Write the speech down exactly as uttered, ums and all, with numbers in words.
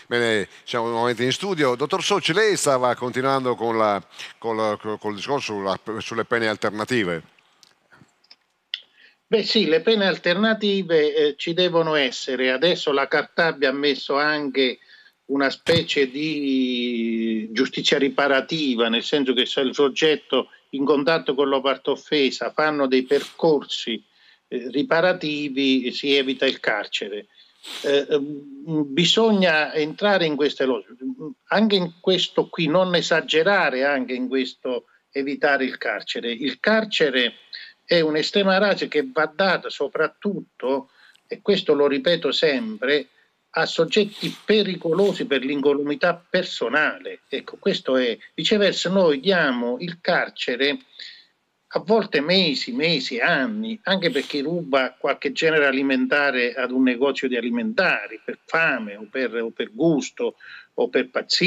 Bene, siamo nuovamente in studio. Dottor Soci, lei stava continuando con, la, con, la, col discorso sulla, sulle pene alternative. Beh sì, le pene alternative eh, ci devono essere. Adesso la Cartabia ha messo anche una specie di giustizia riparativa, nel senso che se il soggetto in contatto con la parte offesa fanno dei percorsi eh, riparativi, si evita il carcere. Eh, bisogna entrare in queste logiche, anche in questo qui, non esagerare anche in questo evitare il carcere. Il carcere è un'estrema ratio che va data soprattutto, e questo lo ripeto sempre, a soggetti pericolosi per l'incolumità personale. Ecco, questo è. Viceversa, noi diamo il carcere a volte mesi, mesi, anni, anche per chi ruba qualche genere alimentare ad un negozio di alimentari, per fame o per, o per gusto o per pazzia.